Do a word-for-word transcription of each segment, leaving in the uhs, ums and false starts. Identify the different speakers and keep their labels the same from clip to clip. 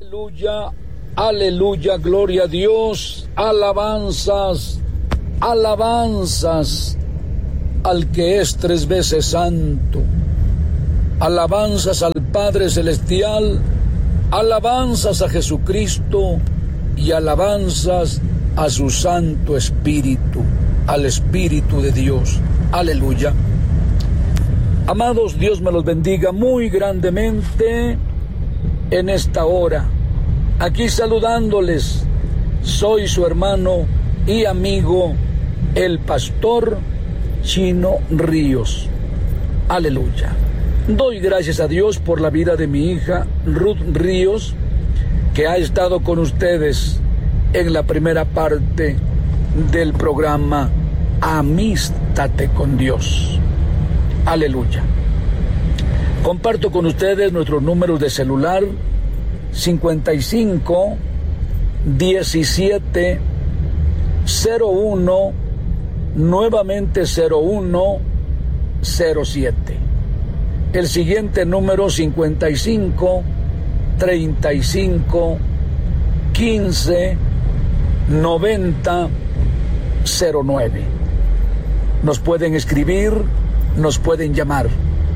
Speaker 1: Aleluya, aleluya, gloria a Dios, alabanzas, alabanzas al que es tres veces santo, alabanzas al Padre Celestial, alabanzas a Jesucristo y alabanzas a su Santo Espíritu, al Espíritu de Dios. Aleluya. Amados, Dios me los bendiga muy grandemente en esta hora. Aquí saludándoles, soy su hermano y amigo, el pastor Chino Ríos. Aleluya. Doy gracias a Dios por la vida de mi hija Ruth Ríos, que ha estado con ustedes en la primera parte del programa Amístate con Dios. Aleluya. Comparto con ustedes nuestros números de celular: cincuenta y cinco, diecisiete, cero uno, nuevamente cero uno, cero siete. El siguiente número: cincuenta y cinco, treinta y cinco, quince, noventa, cero nueve. Nos pueden escribir, nos pueden llamar.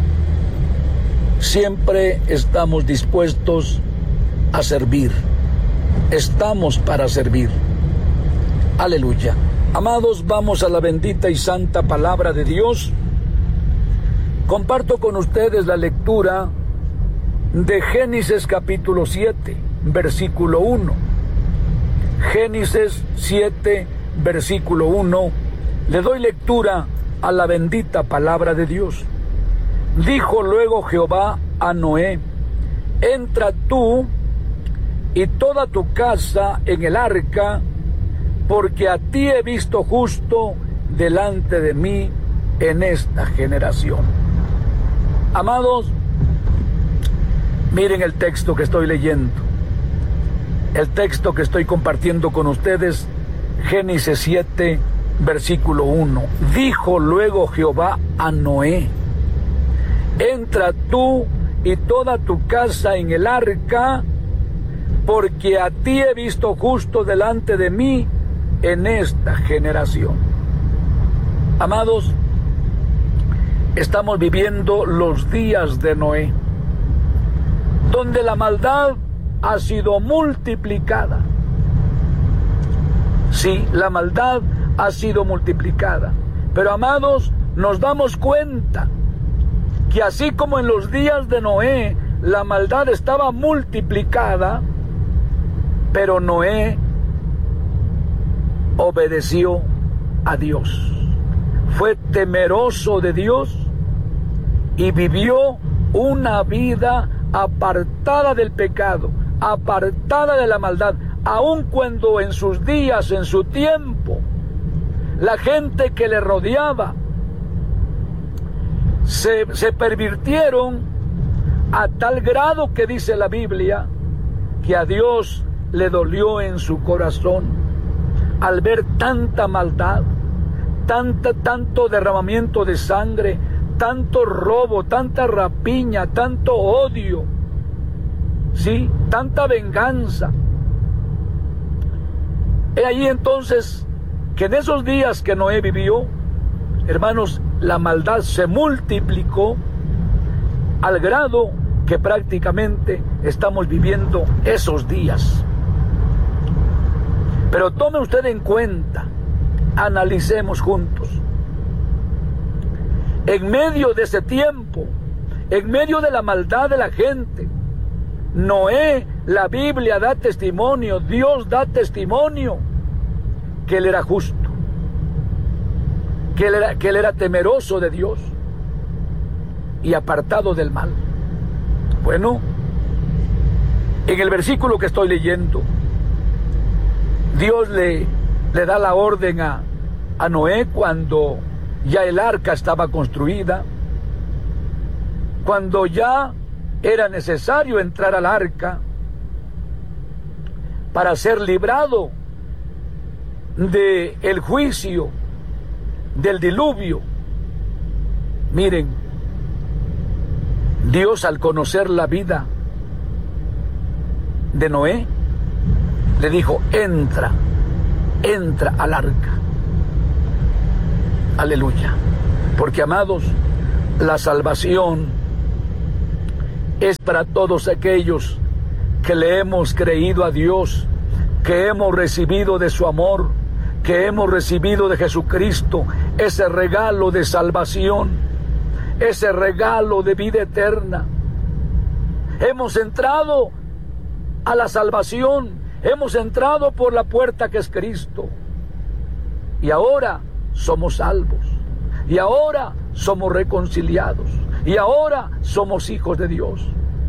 Speaker 1: Siempre estamos dispuestos a servir. Estamos para servir. Aleluya. Amados, vamos a la bendita y santa palabra de Dios. Comparto con ustedes la lectura de Génesis capítulo siete, versículo uno. Génesis siete, versículo uno. Le doy lectura a la bendita palabra de Dios. Dijo luego Jehová a Noé: entra tú y toda tu casa en el arca, porque a ti he visto justo delante de mí en esta generación. Amados, miren el texto que estoy leyendo, el texto que estoy compartiendo con ustedes, Génesis siete, versículo uno. Dijo luego Jehová a Noé: entra tú y toda tu casa en el arca, porque a ti he visto justo delante de mí en esta generación. Amados, estamos viviendo los días de Noé, donde la maldad ha sido multiplicada. Sí, la maldad ha sido multiplicada. Pero, amados, nos damos cuenta que así como en los días de Noé la maldad estaba multiplicada, pero Noé obedeció a Dios, fue temeroso de Dios y vivió una vida apartada del pecado, apartada de la maldad, aun cuando en sus días, en su tiempo, la gente que le rodeaba se, se pervirtieron a tal grado que dice la Biblia que a Dios le dolió en su corazón al ver tanta maldad, tanta, tanto derramamiento de sangre, tanto robo, tanta rapiña, tanto odio, ¿sí? Tanta venganza. He ahí entonces que en esos días que Noé vivió, hermanos, la maldad se multiplicó al grado que prácticamente estamos viviendo esos días. Pero tome usted en cuenta, analicemos juntos. En medio de ese tiempo, en medio de la maldad de la gente, Noé, la Biblia da testimonio, Dios da testimonio que él era justo, que él era, que él era temeroso de Dios y apartado del mal. Bueno, en el versículo que estoy leyendo, Dios le, le da la orden a, a Noé cuando ya el arca estaba construida, cuando ya era necesario entrar al arca para ser librado del juicio, del diluvio. Miren, Dios, al conocer la vida de Noé, le dijo, entra, entra al arca. Aleluya. Porque, amados, la salvación es para todos aquellos que le hemos creído a Dios, que hemos recibido de su amor, que hemos recibido de Jesucristo ese regalo de salvación, ese regalo de vida eterna. Hemos entrado a la salvación, hemos entrado por la puerta que es Cristo. Y ahora somos salvos, y ahora somos reconciliados, y ahora somos hijos de Dios.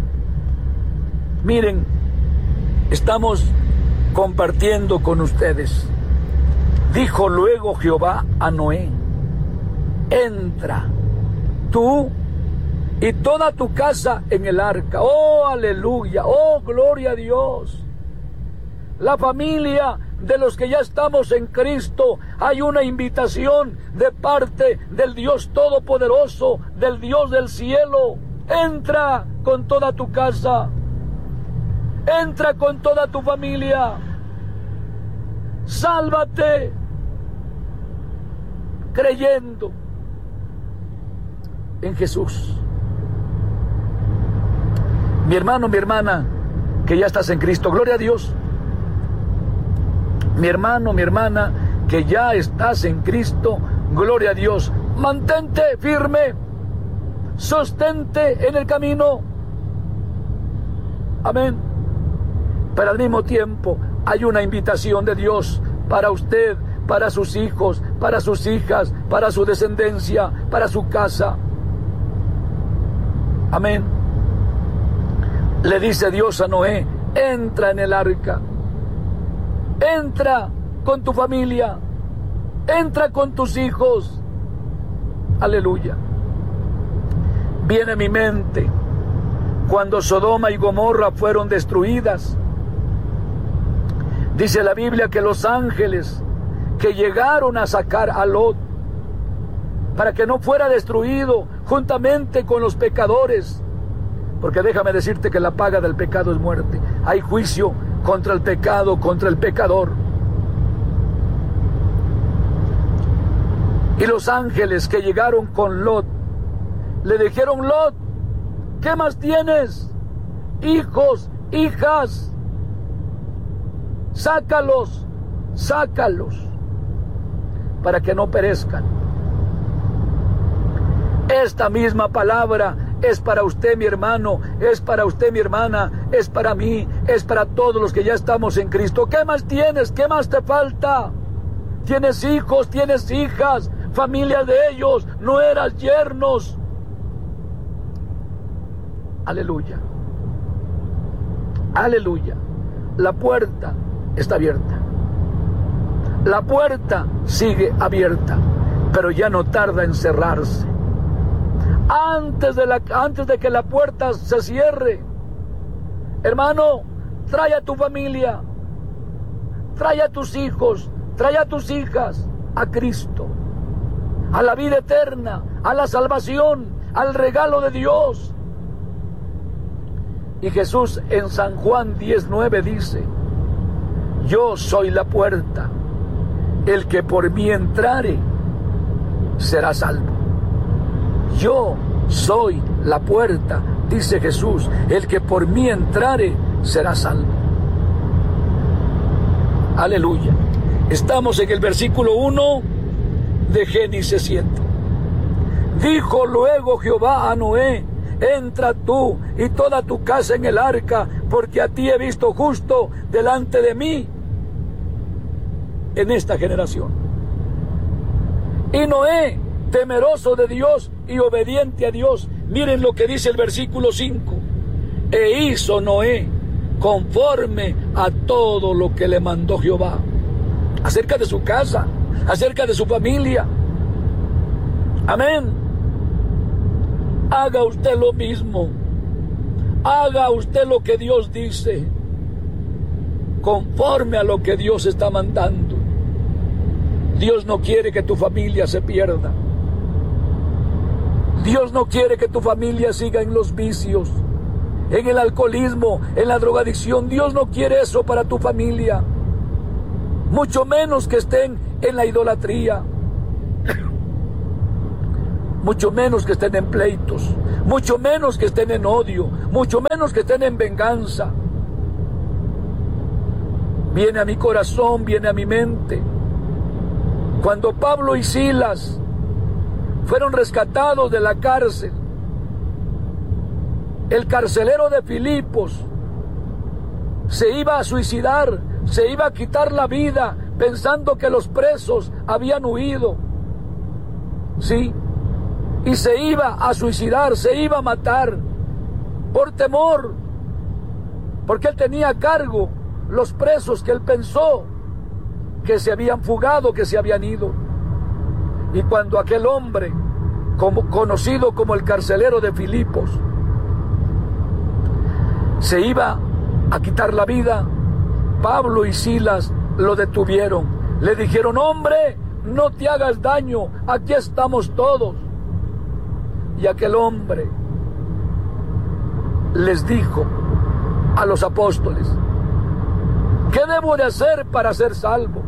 Speaker 1: Miren, estamos compartiendo con ustedes. Dijo luego Jehová a Noé, entra tú y toda tu casa en el arca. Oh, aleluya, oh, gloria a Dios. La familia de los que ya estamos en Cristo, hay una invitación de parte del Dios Todopoderoso, del Dios del cielo. Entra con toda tu casa, entra con toda tu familia, sálvate creyendo en Jesús. Mi hermano, mi hermana, que ya estás en Cristo, gloria a Dios. Mi hermano, mi hermana, que ya estás en Cristo, gloria a Dios. Mantente firme, sostente en el camino. Amén. Pero al mismo tiempo hay una invitación de Dios para usted, para sus hijos, para sus hijas, para su descendencia, para su casa. Amén. Le dice Dios a Noé, entra en el arca, entra con tu familia, entra con tus hijos. Aleluya. Viene a mi mente cuando Sodoma y Gomorra fueron destruidas. Dice la Biblia que los ángeles que llegaron a sacar a Lot para que no fuera destruido juntamente con los pecadores, porque déjame decirte que la paga del pecado es muerte. Hay juicio contra el pecado, contra el pecador. Y los ángeles que llegaron con Lot le dijeron, Lot, ¿qué más tienes? Hijos, hijas, sácalos, sácalos, para que no perezcan. Esta misma palabra es para usted, mi hermano, es para usted, mi hermana, es para mí, es para todos los que ya estamos en Cristo. ¿Qué más tienes? ¿Qué más te falta? Tienes hijos, tienes hijas, familia de ellos, nueras, yernos. Aleluya. Aleluya. La puerta está abierta. La puerta sigue abierta, pero ya no tarda en cerrarse. Antes de, la, antes de que la puerta se cierre, hermano, trae a tu familia, trae a tus hijos, trae a tus hijas a Cristo, a la vida eterna, a la salvación, al regalo de Dios. Y Jesús en San Juan diez nueve dice, yo soy la puerta, el que por mí entrare será salvo. Yo soy la puerta, dice Jesús, el que por mí entrare será salvo. Aleluya. Estamos en el versículo uno de Génesis siete. Dijo luego Jehová a Noé, entra tú y toda tu casa en el arca, porque a ti he visto justo delante de mí en esta generación. Y Noé, temeroso de Dios y obediente a Dios, miren lo que dice el versículo cinco, e hizo Noé conforme a todo lo que le mandó Jehová, acerca de su casa, acerca de su familia. Amén. Haga usted lo mismo, haga usted lo que Dios dice, conforme a lo que Dios está mandando. Dios no quiere que tu familia se pierda. Dios no quiere que tu familia siga en los vicios, en el alcoholismo, en la drogadicción. Dios no quiere eso para tu familia. Mucho menos que estén en la idolatría. Mucho menos que estén en pleitos. Mucho menos que estén en odio. Mucho menos que estén en venganza. Viene a mi corazón, viene a mi mente, cuando Pablo y Silas fueron rescatados de la cárcel. El carcelero de Filipos se iba a suicidar, se iba a quitar la vida, pensando que los presos habían huido. Sí, y se iba a suicidar, se iba a matar, por temor, porque él tenía a cargo los presos que él pensó que se habían fugado, que se habían ido. Y cuando aquel hombre, como, conocido como el carcelero de Filipos, se iba a quitar la vida, Pablo y Silas lo detuvieron. Le dijeron: hombre, no te hagas daño, aquí estamos todos. Y aquel hombre les dijo a los apóstoles: ¿qué debo de hacer para ser salvo?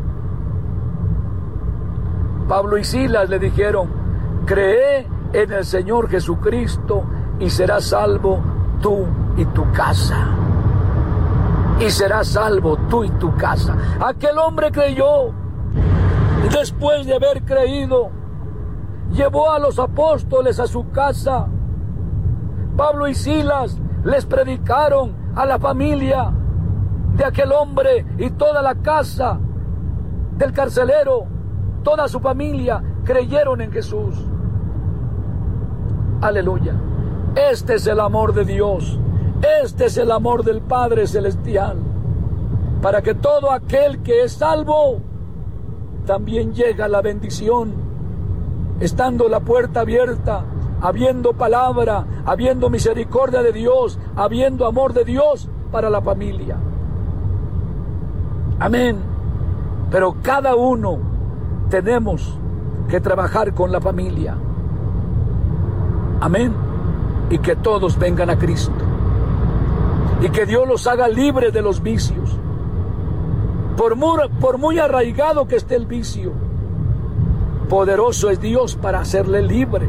Speaker 1: Pablo y Silas le dijeron: cree en el Señor Jesucristo y serás salvo tú y tu casa. Y serás salvo tú y tu casa. Aquel hombre creyó. Después de haber creído, llevó a los apóstoles a su casa. Pablo y Silas les predicaron a la familia de aquel hombre, y toda la casa del carcelero, toda su familia, creyeron en Jesús. Aleluya. Este es el amor de Dios. Este es el amor del Padre Celestial, para que todo aquel que es salvo también llegue a la bendición, estando la puerta abierta, habiendo palabra, habiendo misericordia de Dios, habiendo amor de Dios para la familia. Amén. Pero cada uno tenemos que trabajar con la familia. Amén. Y que todos vengan a Cristo. Y que Dios los haga libres de los vicios. Por muy, por muy arraigado que esté el vicio, poderoso es Dios para hacerle libre.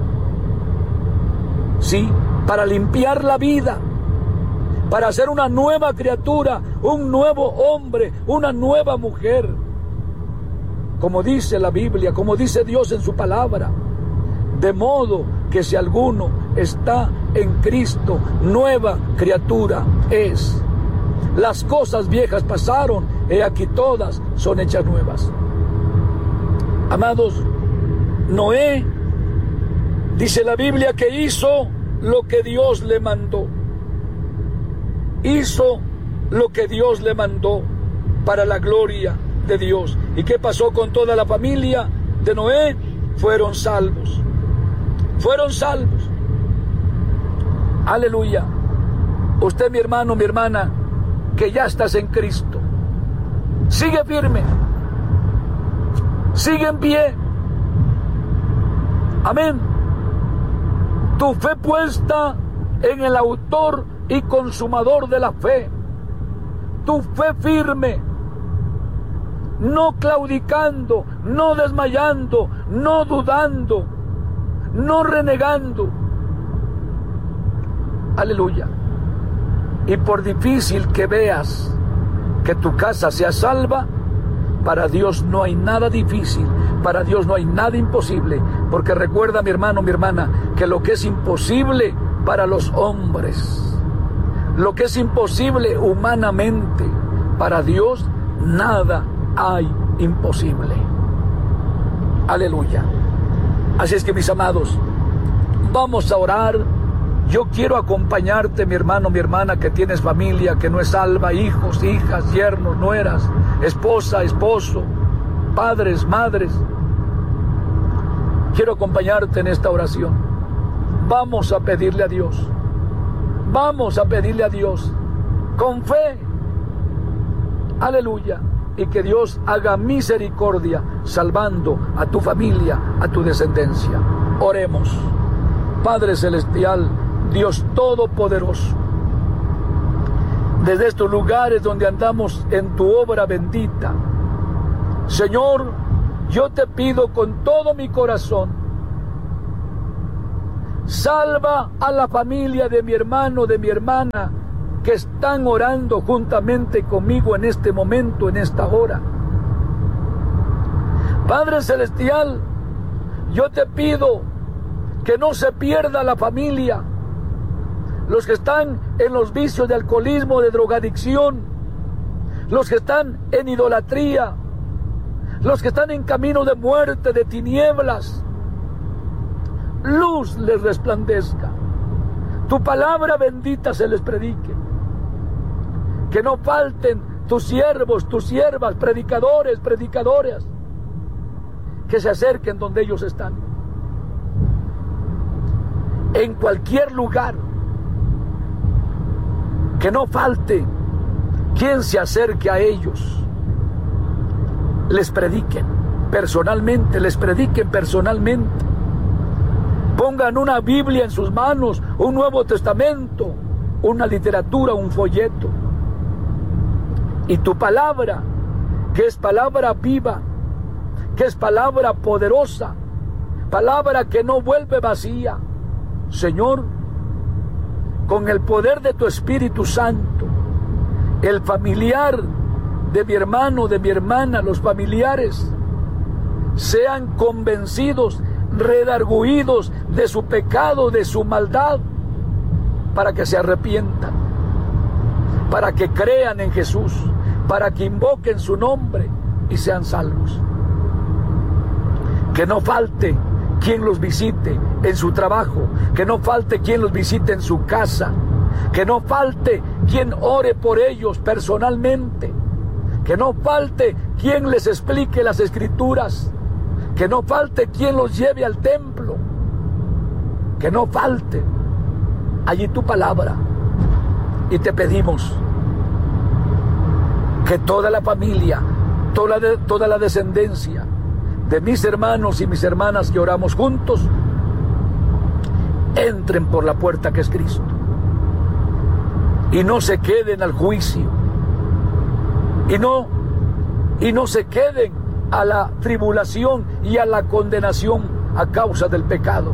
Speaker 1: Sí, para limpiar la vida, para hacer una nueva criatura, un nuevo hombre, una nueva mujer. Como dice la Biblia, como dice Dios en su palabra. De modo que si alguno está en Cristo, nueva criatura es. Las cosas viejas pasaron, he aquí todas son hechas nuevas. Amados, Noé, dice la Biblia que hizo lo que Dios le mandó. Hizo lo que Dios le mandó para la gloria de Dios. ¿Y qué pasó con toda la familia de Noé? Fueron salvos. Fueron salvos. Aleluya. Usted, mi hermano, mi hermana, que ya estás en Cristo, sigue firme, sigue en pie. Amén. Tu fe puesta en el autor y consumador de la fe. Tu fe firme, no claudicando, no desmayando, no dudando, no renegando. Aleluya. Y por difícil que veas que tu casa sea salva, para Dios no hay nada difícil, para Dios no hay nada imposible, porque recuerda, mi hermano, mi hermana, que lo que es imposible para los hombres, lo que es imposible humanamente, para Dios nada hay imposible. Aleluya. Así es que, mis amados, vamos a orar. Yo quiero acompañarte, mi hermano, mi hermana, que tienes familia, que no es salva, hijos, hijas, yernos, nueras, esposa, esposo, padres, madres. Quiero acompañarte en esta oración. Vamos a pedirle a Dios. Vamos a pedirle a Dios con fe. Aleluya. Y que Dios haga misericordia, salvando a tu familia, a tu descendencia. Oremos. Padre Celestial, Dios Todopoderoso, desde estos lugares donde andamos en tu obra bendita. Señor, yo te pido con todo mi corazón, salva a la familia de mi hermano, de mi hermana, que están orando juntamente conmigo en este momento, en esta hora. Padre Celestial, yo te pido que no se pierda la familia, los que están en los vicios de alcoholismo, de drogadicción, los que están en idolatría, los que están en camino de muerte, de tinieblas. Luz les resplandezca, tu palabra bendita se les predique, que no falten tus siervos, tus siervas, predicadores, predicadoras, que se acerquen donde ellos están, en cualquier lugar, que no falte quien se acerque a ellos, les prediquen personalmente, les prediquen personalmente, pongan una Biblia en sus manos, un Nuevo Testamento, una literatura, un folleto, y tu palabra, que es palabra viva, que es palabra poderosa, palabra que no vuelve vacía. Señor, con el poder de tu Espíritu Santo, el familiar de mi hermano, de mi hermana, los familiares, sean convencidos, redarguidos de su pecado, de su maldad, para que se arrepientan, para que crean en Jesús, para que invoquen su nombre y sean salvos. Que no falte quien los visite en su trabajo, que no falte quien los visite en su casa, que no falte quien ore por ellos personalmente, que no falte quien les explique las Escrituras, que no falte quien los lleve al templo, que no falte allí tu palabra. Y te pedimos que toda la familia, toda la, toda la descendencia de mis hermanos y mis hermanas que oramos juntos, entren por la puerta que es Cristo y no se queden al juicio, y no, y no se queden a la tribulación y a la condenación a causa del pecado.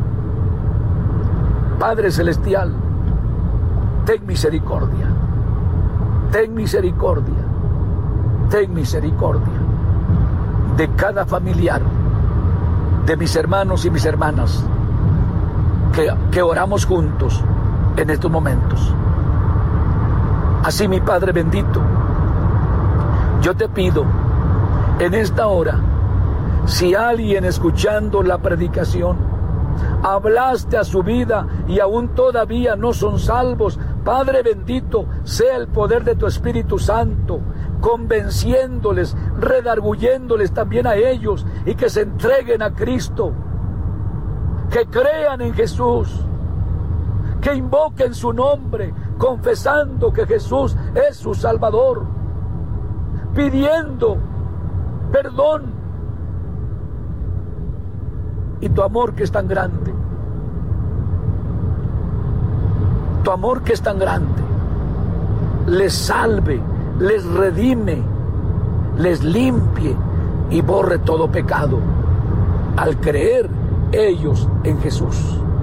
Speaker 1: Padre Celestial, ten misericordia, ten misericordia, ten misericordia de cada familiar, de mis hermanos y mis hermanas que, que oramos juntos en estos momentos. Así, mi Padre bendito, yo te pido en esta hora, si alguien escuchando la predicación hablaste a su vida y aún todavía no son salvos, Padre bendito, sea el poder de tu Espíritu Santo convenciéndoles, redarguyéndoles también a ellos, y que se entreguen a Cristo, que crean en Jesús, que invoquen su nombre, confesando que Jesús es su Salvador, pidiendo perdón y tu amor que es tan grande, tu amor que es tan grande, les salve, les redime, les limpie y borre todo pecado al creer ellos en Jesús.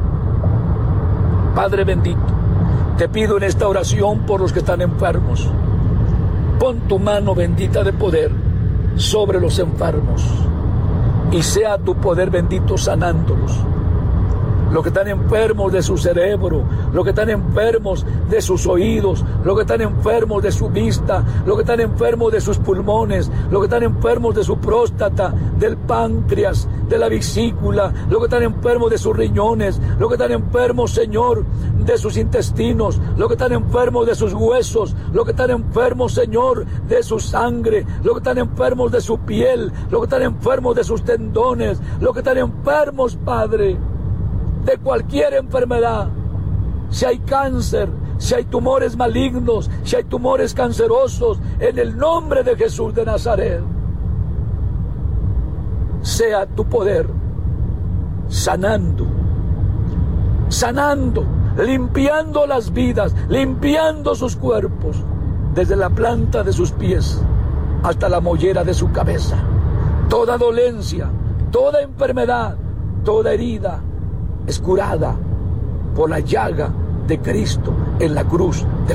Speaker 1: Padre bendito, te pido en esta oración por los que están enfermos. Pon tu mano bendita de poder sobre los enfermos y sea tu poder bendito sanándolos. Los que están enfermos de su cerebro, los que están enfermos de sus oídos, los que están enfermos de su vista, los que están enfermos de sus pulmones, los que están enfermos de su próstata, del páncreas, de la vesícula, los que están enfermos de sus riñones, los que están enfermos, Señor, de sus intestinos, los que están enfermos de sus huesos, los que están enfermos, Señor, de su sangre, los que están enfermos de su piel, los que están enfermos de sus tendones, los que están enfermos, Padre, de cualquier enfermedad, si hay cáncer, si hay tumores malignos, si hay tumores cancerosos, en el nombre de Jesús de Nazaret, sea tu poder sanando, sanando, limpiando las vidas, limpiando sus cuerpos, desde la planta de sus pies hasta la mollera de su cabeza. Toda dolencia, toda enfermedad, toda herida es curada por la llaga de Cristo en la cruz.